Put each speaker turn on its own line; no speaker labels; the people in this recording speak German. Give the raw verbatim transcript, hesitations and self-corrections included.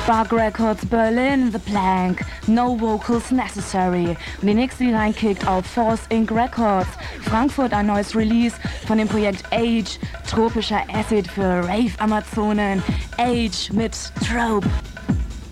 Bug Records Berlin, The Plank, No Vocals Necessary. Und die nächste, die reinkickt, auf Force Incorporated Records, Frankfurt, ein neues Release von dem Projekt Age, tropischer Acid für Rave-Amazonen. Age mit Trope.